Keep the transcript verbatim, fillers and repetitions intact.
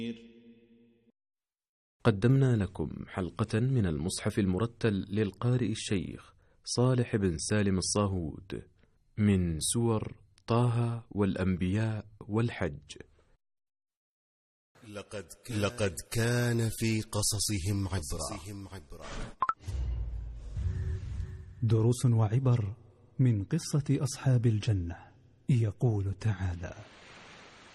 قدمنا لكم حلقة من المصحف المرتل للقارئ الشيخ صالح بن سالم الصاهود من سور طه والأنبياء والحج. لقد كان, لقد كان في قصصهم عبرة. دروس وعبر من قصة أصحاب الجنة. يقول تعالى: